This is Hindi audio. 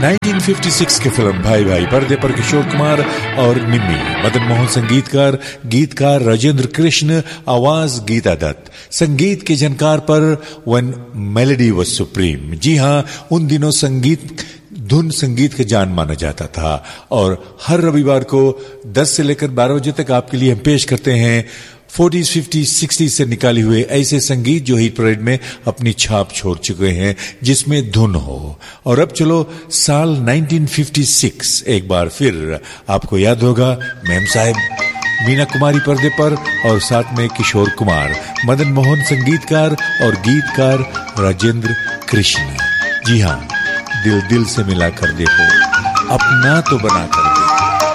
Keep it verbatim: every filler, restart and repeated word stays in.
उन्नीस सौ छप्पन की फिल्म भाई भाई, पर्दे पर किशोर कुमार और निम्मी, मदन मोहन संगीतकार, गीतकार राजेंद्र कृष्ण, आवाज गीता दत्त, संगीत के जनकार पर वन मेलोडी वाज सुप्रीम। जी हां, उन दिनों संगीत धुन संगीत का जान माना जाता था और हर रविवार को दस से लेकर बारह बजे तक आपके लिए हम पेश करते हैं चालीस, पचास, साठ से निकाले हुए ऐसे संगीत जो हिट परेड में अपनी छाप छोड़ चुके हैं, जिसमें धुन हो। और अब चलो साल उन्नीस सौ छप्पन, एक बार फिर आपको याद होगा मैम साहब, मीना कुमारी पर्दे पर और साथ में किशोर कुमार, मदन मोहन संगीतकार और गीतकार राजेंद्र कृष्ण। जी हां, दिल दिल से मिला कर देखो, अपना तो बना कर